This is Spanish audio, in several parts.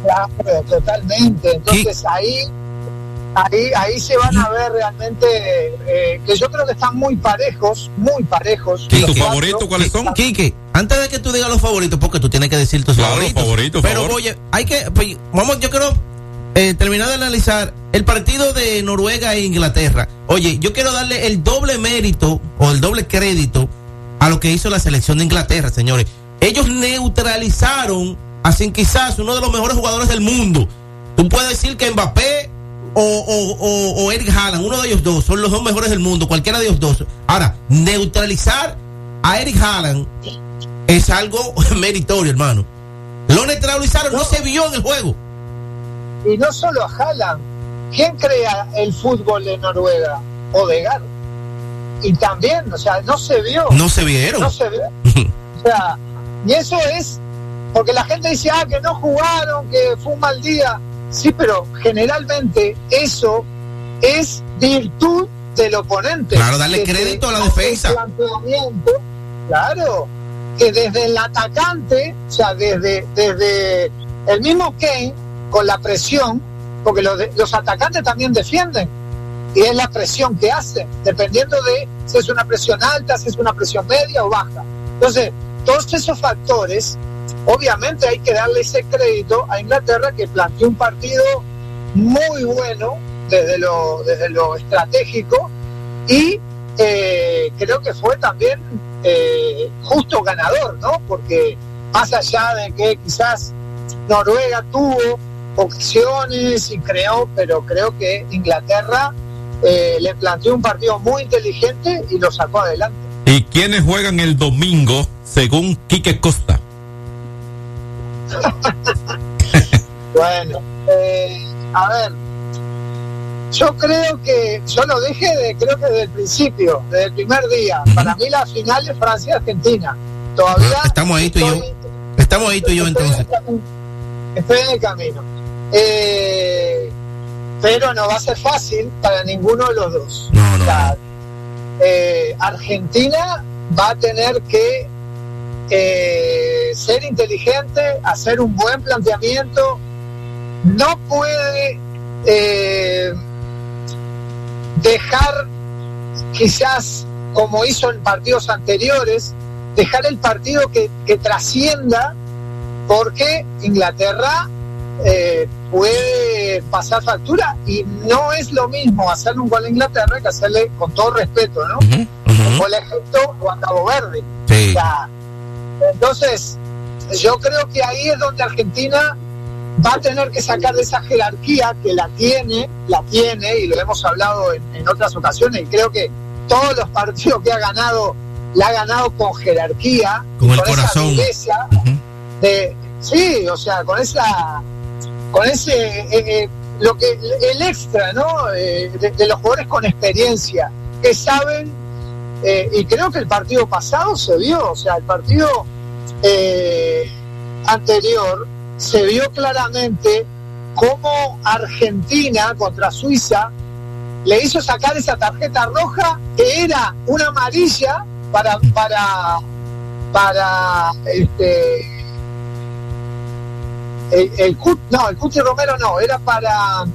Claro, totalmente. Entonces ahí se van a ver realmente que yo creo que están muy parejos. ¿Y tus favoritos cuáles son? Quique, antes de que tú digas los favoritos, porque tú tienes que decir tus favoritos. Pero oye, yo quiero terminar de analizar el partido de Noruega e Inglaterra. Oye, yo quiero darle el doble mérito o el doble crédito a lo que hizo la selección de Inglaterra, señores. Ellos neutralizaron así quizás uno de los mejores jugadores del mundo. Tú puedes decir que Mbappé o Erling Haaland, uno de ellos dos, son los dos mejores del mundo, cualquiera de ellos dos. Ahora, neutralizar a Erling Haaland es algo meritorio, hermano. Lo neutralizaron, no se vio en el juego. Y no solo a Haaland. ¿Quién crea el fútbol de Noruega? Odegaard. Y también, o sea, no se vio. No se vieron. O sea, y eso es porque la gente dice, que no jugaron, que fue un mal día. Sí, pero generalmente eso es virtud del oponente. Claro, darle crédito a la defensa. Claro, que desde el atacante, o sea, desde el mismo Kane, con la presión, porque los atacantes también defienden, y es la presión que hacen, dependiendo de si es una presión alta, si es una presión media o baja. Entonces, todos esos factores, obviamente hay que darle ese crédito a Inglaterra, que planteó un partido muy bueno desde lo estratégico, y creo que fue también justo ganador, ¿no? Porque más allá de que quizás Noruega tuvo ocasiones y pero creo que Inglaterra le planteó un partido muy inteligente y lo sacó adelante. ¿Y quiénes juegan el domingo según Quique Costa? Bueno, a ver, yo creo que yo lo dije creo que desde el principio, desde el primer día. Para mí la final es Francia-Argentina. Todavía estamos ahí tú y yo. Estamos ahí tú y yo entonces. Estoy en el camino. Pero no va a ser fácil para ninguno de los dos. No. O sea, Argentina va a tener que ser inteligente, hacer un buen planteamiento. No puede dejar, quizás como hizo en partidos anteriores, dejar el partido que trascienda, porque Inglaterra puede pasar factura, y no es lo mismo hacerle un gol a Inglaterra que hacerle, con todo respeto, ¿no? Un gol a Egipto o a Cabo Verde. Sí. O sea, entonces yo creo que ahí es donde Argentina va a tener que sacar de esa jerarquía que la tiene, y lo hemos hablado en otras ocasiones, y creo que todos los partidos que ha ganado, la ha ganado con jerarquía, con el corazón, esa viveza sí, o sea, con ese el extra, ¿no? De los jugadores con experiencia, que saben, y creo que el partido pasado se vio, o sea, el partido anterior se vio claramente cómo Argentina contra Suiza le hizo sacar esa tarjeta roja, que era una amarilla para el Cuti Romero no, era para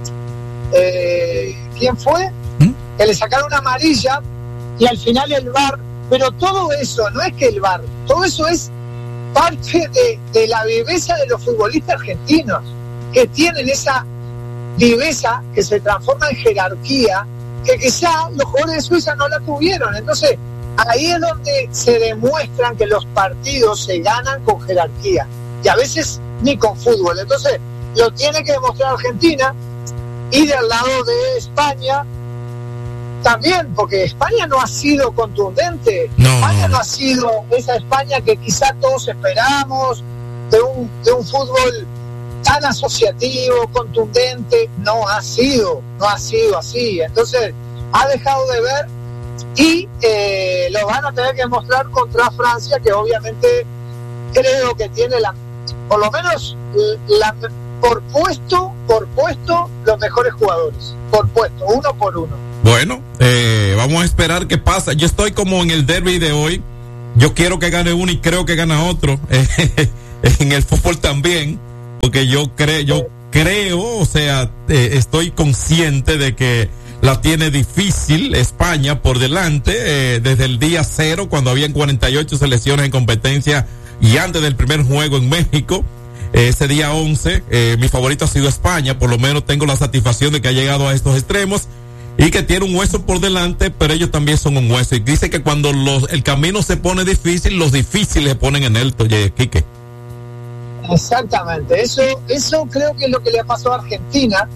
¿quién fue? Que le sacaron una amarilla, y al final el VAR, pero todo eso no es que el VAR, todo eso es parte de la viveza de los futbolistas argentinos, que tienen esa viveza que se transforma en jerarquía, que quizá los jugadores de Suiza no la tuvieron. Entonces ahí es donde se demuestran que los partidos se ganan con jerarquía, y a veces ni con fútbol. Entonces lo tiene que demostrar Argentina, y del lado de España también, porque España no ha sido contundente. España no ha sido esa España que quizá todos esperamos, de un fútbol tan asociativo, contundente. No ha sido así. Entonces ha dejado de ver, y lo van a tener que demostrar contra Francia, que obviamente creo que tiene por lo menos por puesto los mejores jugadores, por puesto, uno por uno. Bueno, vamos a esperar qué pasa. Yo estoy como en el derby de hoy. Yo quiero que gane uno y creo que gana otro. En el fútbol también. porque yo creo, o sea, estoy consciente de que la tiene difícil España por delante, desde el día 0, cuando habían 48 selecciones en competencia y antes del primer juego en México. Ese día 11, mi favorito ha sido España, por lo menos tengo la satisfacción de que ha llegado a estos extremos y que tiene un hueso por delante, pero ellos también son un hueso. Y dice que cuando el camino se pone difícil, los difíciles se ponen en él, oye, Quique. Exactamente, eso creo que es lo que le pasó a Argentina,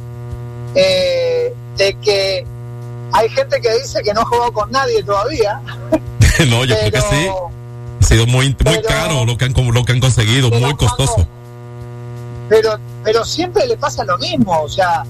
de que hay gente que dice que no ha jugado con nadie todavía. No, yo creo que sí. Ha sido muy caro lo que han conseguido, muy costoso. Pero siempre le pasa lo mismo, o sea,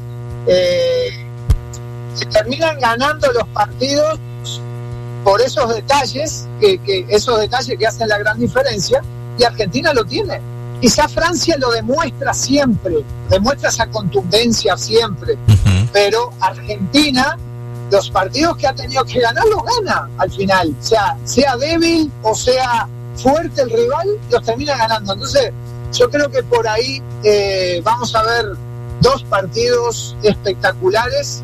se terminan ganando los partidos por esos detalles, esos detalles que hacen la gran diferencia, y Argentina lo tiene. Quizá Francia lo demuestra siempre, demuestra esa contundencia siempre, pero Argentina, los partidos que ha tenido que ganar, los gana al final, o sea débil o sea fuerte el rival, los termina ganando. Entonces, yo creo que por ahí vamos a ver 2 partidos espectaculares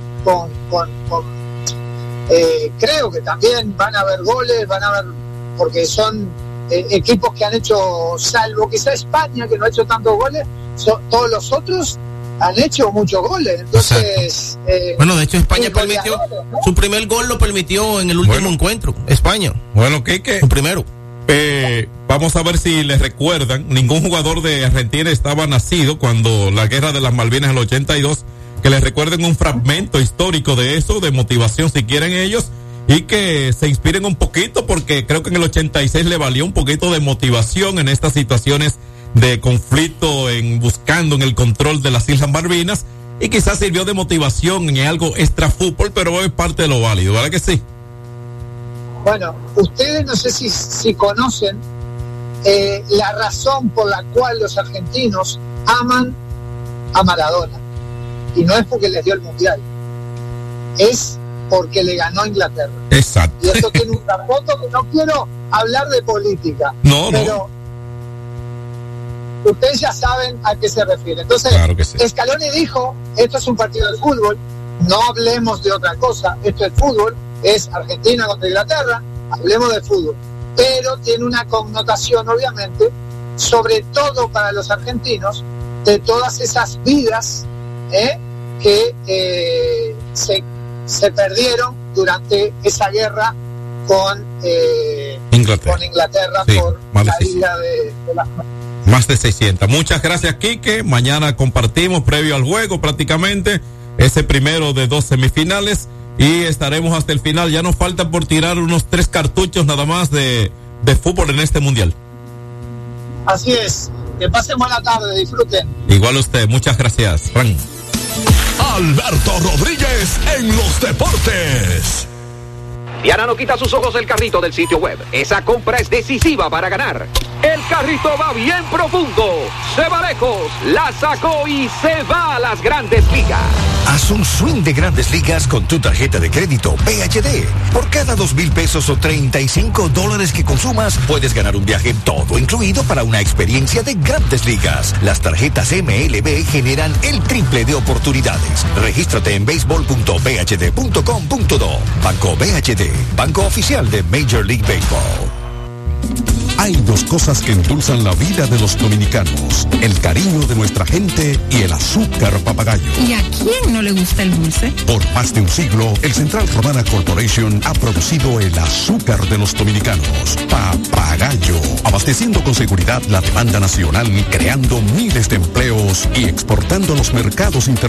creo que también van a haber goles, porque son equipos que han hecho, salvo quizá España, que no ha hecho tantos goles, todos los otros han hecho muchos goles. Entonces, bueno, de hecho España permitió, ¿no? Su primer gol lo permitió en el último encuentro, España. Bueno, ¿qué? Su primero. Vamos a ver si les recuerdan, ningún jugador de Argentina estaba nacido cuando la guerra de las Malvinas en el 82, que les recuerden un fragmento histórico de eso, de motivación si quieren ellos, y que se inspiren un poquito, porque creo que en el 86 le valió un poquito de motivación en estas situaciones de conflicto, buscando en el control de las Islas Malvinas, y quizás sirvió de motivación en algo extra fútbol, pero es parte de lo válido, ¿verdad que sí? Bueno, ustedes no sé si conocen la razón por la cual los argentinos aman a Maradona, y no es porque les dio el mundial, es porque le ganó a Inglaterra. Exacto. Y eso tiene un trasfondo que no quiero hablar de política, pero ustedes ya saben a qué se refiere. Entonces, claro que sí. Scaloni dijo, esto es un partido de fútbol, no hablemos de otra cosa, esto es fútbol, es Argentina contra Inglaterra, hablemos de fútbol. Pero tiene una connotación, obviamente, sobre todo para los argentinos, de todas esas vidas que se perdieron durante esa guerra con Inglaterra, sí, por la isla de las... Más de 600. Muchas gracias, Quique. Mañana compartimos, previo al juego prácticamente, ese primero de 2 semifinales, y estaremos hasta el final. Ya nos falta por tirar unos 3 cartuchos nada más de fútbol en este mundial. Así es. Que pasen buena tarde, disfruten. Igual usted, muchas gracias, Frank. Alberto Rodríguez en los deportes. Diana no quita sus ojos del carrito del sitio web. Esa compra es decisiva para ganar. El carrito va bien profundo, se va lejos, la sacó y se va a las Grandes Ligas. Haz un swing de Grandes Ligas con tu tarjeta de crédito BHD. Por cada $2,000 o $35 que consumas, puedes ganar un viaje todo incluido para una experiencia de Grandes Ligas. Las tarjetas MLB generan el triple de oportunidades. Regístrate en baseball.bhd.com.do. Banco BHD, banco oficial de Major League Baseball. Hay 2 cosas que endulzan la vida de los dominicanos: el cariño de nuestra gente y el azúcar papagayo. ¿Y a quién no le gusta el dulce? Por más de un siglo, el Central Romana Corporation ha producido el azúcar de los dominicanos, Papagayo, abasteciendo con seguridad la demanda nacional, creando miles de empleos y exportando a los mercados internacionales.